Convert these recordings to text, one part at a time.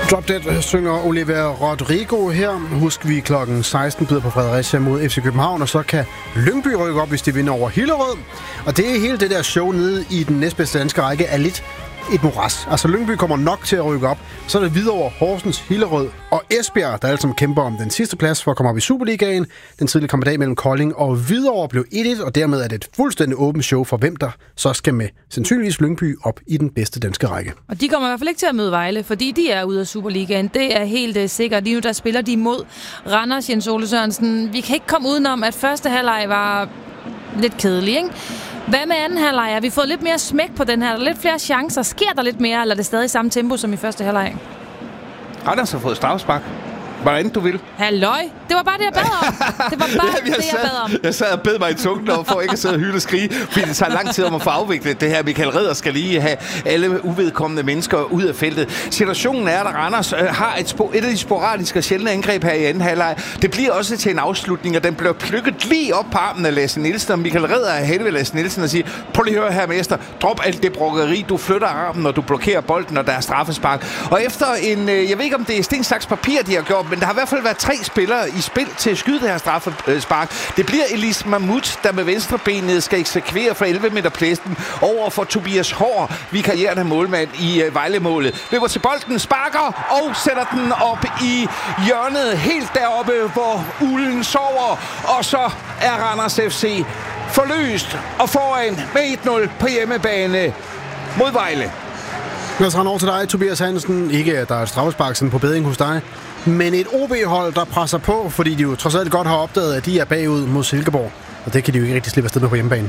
Drop Dead synger Olivia Rodrigo her. Husk, vi klokken 16 byder på Fredericia mod FC København, og så kan Lyngby rykke op, hvis de vinder over Hillerød. Og det er hele det der show nede i den næstbedste danske række er lidt et moras. Altså Lyngby kommer nok til at rykke op. Så er det Hvidovre, Horsens, Hillerød og Esbjerg, der alle sammen kæmper om den sidste plads for at komme op i Superligaen. Den tidlige kamp i dag mellem Kolding og Hvidovre blev 1-1, og dermed er det et fuldstændig åbent show for hvem der så skal med sandsynligvis Lyngby op i den bedste danske række. Og de kommer i hvert fald ikke til at møde Vejle, fordi de er ude af Superligaen. Det er helt sikkert. Lige nu der spiller de mod Randers, Jens Ole Sørensen. Vi kan ikke komme udenom, at første halvleg var lidt kedelig, ikke? Hvad med anden halvleg? Har vi fået lidt mere smæk på den her? Er der lidt flere chancer? Sker der lidt mere, eller er det stadig samme tempo som i første halvleg? Randers har fået straffespark. Hvordan du vil. Halløj! Det var bare det, jeg bad om. Det var bare det, jeg bad om. Jeg sad og bed mig i tungen for ikke at sidde og hyle og skrige, fordi det tager lang tid om at få afviklet det her. Michael Ridder skal lige have alle uvedkommende mennesker ud af feltet. Situationen er, at Randers har et af de sporadiske og sjældne angreb her i anden halvleg. Det bliver også til en afslutning, og den bliver plukket lige op på armen af Lasse Nielsen. Og Michael Ridder er hen ved Lasse Nielsen og siger, prøv lige at høre her, mester. Drop alt det brokkeri. Du flytter armen, og du blokerer bolden, og der er straffespark. Og efter en, jeg ved ikke, om det er sten, slags papir, de har gjort, men der har i hvert fald været 3 spillere i spil til at skyde det her straffespark. Det bliver Elise Mahmoud, der med venstrebenet skal eksekvere fra 11 meter plæsten over for Tobias Hår, vikarierende målmand i Vejle-målet. Løber til bolden, sparker og sætter den op i hjørnet, helt deroppe, hvor ulen sover. Og så er Randers FC forløst og foran med 1-0 på hjemmebane mod Vejle. Lad os rende over til dig, Tobias Hansen. Ikke, at der er straffespark på bedring hos dig, men et OB-hold, der presser på, fordi de jo trods alt godt har opdaget, at de er bagud mod Silkeborg. Og det kan de jo ikke rigtig slippe afsted med på hjemmebane.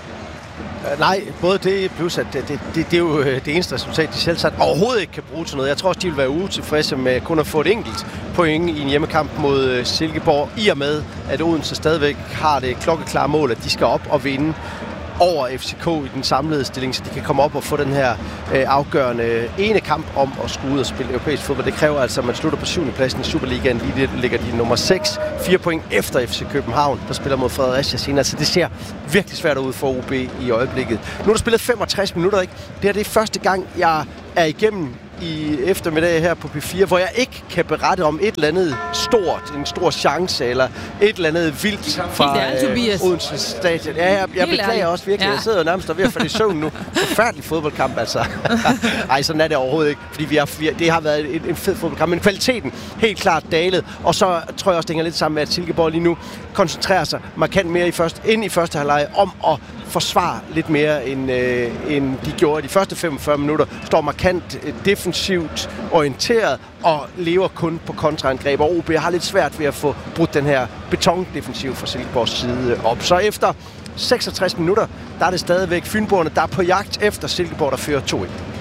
Nej, både det plus, at det er jo det eneste resultat, de selv sagt overhovedet ikke kan bruge til noget. Jeg tror også, de vil være utilfredse med kun at få et enkelt point i en hjemmekamp mod Silkeborg, i og med, at Odense stadigvæk har det klokkeklare mål, at de skal op og vinde over FCK i den samlede stilling, så de kan komme op og få den her afgørende ene kamp om at skulle ud og spille europæisk fodbold. Det kræver altså, at man slutter på 7. pladsen i Superligaen. Lige ligger de nummer 6, 4 point efter FC København, der spiller mod Fredericia senere. Så det ser virkelig svært ud for OB i øjeblikket. Nu er der spillet 65 minutter, ikke? Det er første gang, jeg er igennem i eftermiddag her på P4, hvor jeg ikke kan berette om et eller andet stort, en stor chance, eller et eller andet vildt fra Odense stadion. Ja, jeg beklager også virkelig. Ja. Jeg sidder jo nærmest og ved at falde i søvn nu. Forfærdelig fodboldkamp, altså. Ej, sådan er det overhovedet ikke, fordi det har været en fed fodboldkamp, men kvaliteten helt klart dalet, og så tror jeg også, det hænger lidt sammen med, at Silkeborg lige nu koncentrerer sig markant mere i første halvleg om at forsvare lidt mere, end de gjorde de første 45 minutter. Står markant defensivt orienteret og lever kun på kontraangreb. Og OB har lidt svært ved at få brudt den her betondefensiv fra Silkeborgs side op. Så efter 66 minutter, der er det stadigvæk Fynboerne, der er på jagt efter Silkeborg, der fører 2-1.